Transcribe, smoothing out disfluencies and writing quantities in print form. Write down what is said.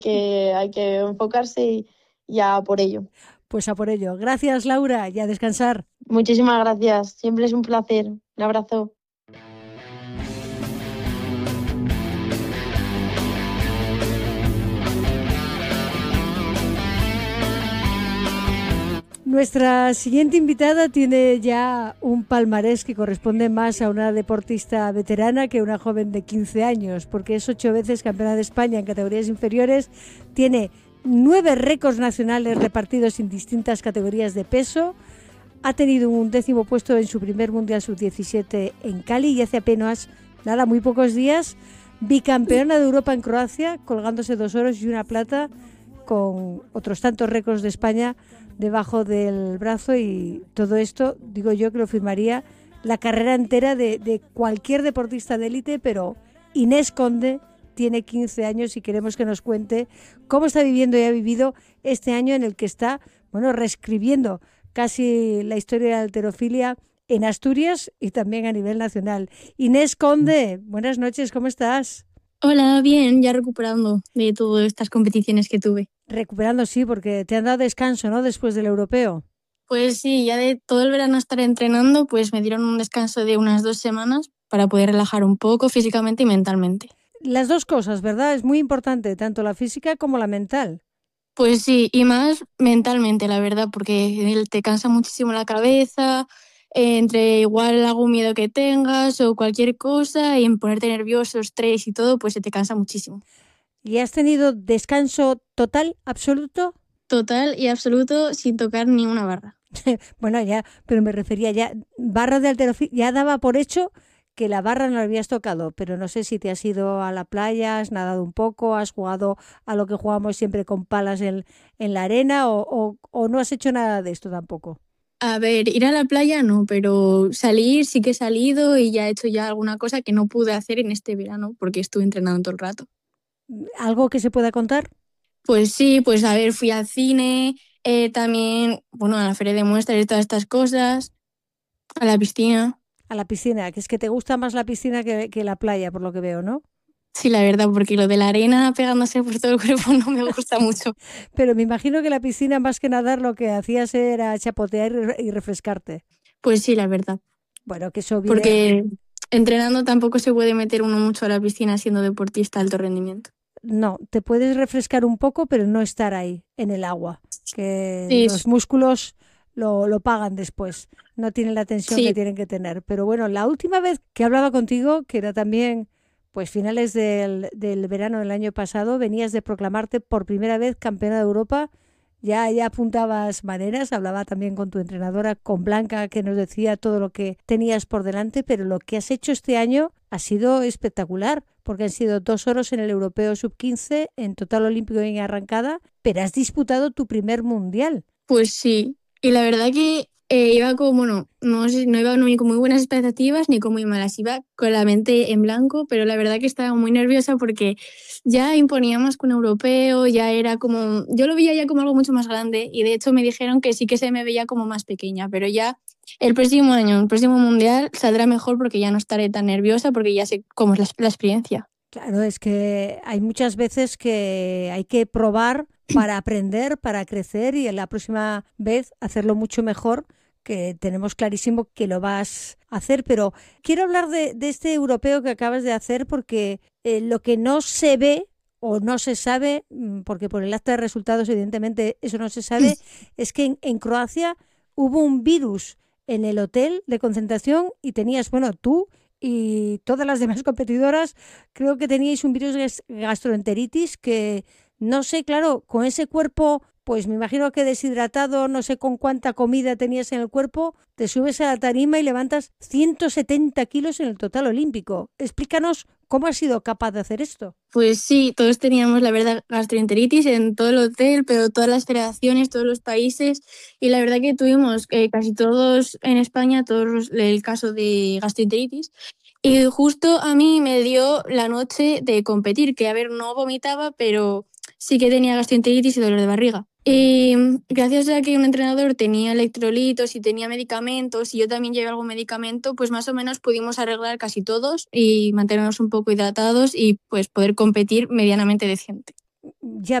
que hay que enfocarse y a por ello. Pues a por ello. Gracias, Laura, y a descansar. Muchísimas gracias, siempre es un placer. Un abrazo. Nuestra siguiente invitada tiene ya un palmarés que corresponde más a una deportista veterana que a una joven de 15 años, porque es 8 veces campeona de España en categorías inferiores, tiene 9 récords nacionales repartidos en distintas categorías de peso, ha tenido un 10º puesto en su primer Mundial Sub-17 en Cali y hace apenas, muy pocos días, bicampeona de Europa en Croacia, colgándose 2 oros y una plata, con otros tantos récords de España debajo del brazo, y todo esto, digo yo, que lo firmaría la carrera entera de cualquier deportista de élite, pero Inés Conde tiene 15 años y queremos que nos cuente cómo está viviendo y ha vivido este año en el que está, reescribiendo casi la historia de la halterofilia en Asturias y también a nivel nacional. Inés Conde, buenas noches, ¿cómo estás? Hola, bien, ya recuperando de todas estas competiciones que tuve. Recuperando, sí, porque te han dado descanso, ¿no?, después del europeo. Pues sí, ya de todo el verano estar entrenando, pues me dieron un descanso de unas 2 semanas para poder relajar un poco físicamente y mentalmente. Las dos cosas, ¿verdad? Es muy importante, tanto la física como la mental. Pues sí, y más mentalmente, la verdad, porque te cansa muchísimo la cabeza, entre igual algún miedo que tengas o cualquier cosa, y en ponerte nervioso, estrés y todo, pues se te cansa muchísimo. ¿Y has tenido descanso total, absoluto? Total y absoluto, sin tocar ni una barra. Bueno, ya, pero me refería ya, barra de halterofilia, ya daba por hecho que la barra no la habías tocado, pero no sé si te has ido a la playa, has nadado un poco, has jugado a lo que jugamos siempre con palas en la arena, o no has hecho nada de esto tampoco. A ver, ir a la playa no, pero salir sí que he salido y ya he hecho ya alguna cosa que no pude hacer en este verano porque estuve entrenando todo el rato. ¿Algo que se pueda contar? Pues sí, pues a ver, fui al cine, también, bueno, a la feria de muestras y todas estas cosas, a la piscina. A la piscina, que es que te gusta más la piscina que la playa, por lo que veo, ¿no? Sí, la verdad, porque lo de la arena pegándose por todo el cuerpo no me gusta mucho. Pero me imagino que la piscina, más que nadar, lo que hacías era chapotear y refrescarte. Pues sí, la verdad, Bueno, que eso viene. porque entrenando tampoco se puede meter uno mucho a la piscina siendo deportista de alto rendimiento. No, te puedes refrescar un poco, pero no estar ahí, en el agua, que Sí, los músculos lo pagan después, no tienen la tensión que sí. tienen que tener. Pero bueno, la última vez que hablaba contigo, que era también pues finales del verano del año pasado, venías de proclamarte por primera vez campeona de Europa. Ya apuntabas maneras, hablaba también con tu entrenadora, con Blanca, que nos decía todo lo que tenías por delante, pero lo que has hecho este año ha sido espectacular, porque han sido 2 oros en el Europeo Sub-15, en total olímpico y en arrancada, pero has disputado tu primer mundial. Pues sí, y la verdad que iba como, bueno, no sé, no iba ni con muy buenas expectativas ni con muy malas, iba con la mente en blanco, pero la verdad que estaba muy nerviosa porque ya imponía más que un europeo, ya era como, yo lo veía ya como algo mucho más grande y de hecho me dijeron que sí que se me veía como más pequeña, pero ya el próximo año, el próximo mundial saldrá mejor porque ya no estaré tan nerviosa porque ya sé cómo es la experiencia. Claro, es que hay muchas veces que hay que probar para aprender, para crecer y en la próxima vez hacerlo mucho mejor, que tenemos clarísimo que lo vas a hacer. Pero quiero hablar de este europeo que acabas de hacer porque lo que no se ve o no se sabe, porque por el acta de resultados evidentemente eso no se sabe, es que en Croacia hubo un virus en el hotel de concentración y tenías, bueno, tú y todas las demás competidoras, creo que teníais un virus de gastroenteritis que, no sé, claro, con ese cuerpo, pues me imagino que deshidratado, no sé con cuánta comida tenías en el cuerpo, te subes a la tarima y levantas 170 kilos en el total olímpico. Explícanos cómo has sido capaz de hacer esto. Pues sí, todos teníamos, la verdad, gastroenteritis en todo el hotel, pero todas las federaciones, todos los países, y la verdad que tuvimos casi todos en España, el caso de gastroenteritis, y justo a mí me dio la noche de competir, que a ver, no vomitaba, pero sí que tenía gastroenteritis y dolor de barriga. Y gracias a que un entrenador tenía electrolitos y tenía medicamentos y yo también llevé algún medicamento, pues más o menos pudimos arreglar casi todos y mantenernos un poco hidratados y pues poder competir medianamente decente. ya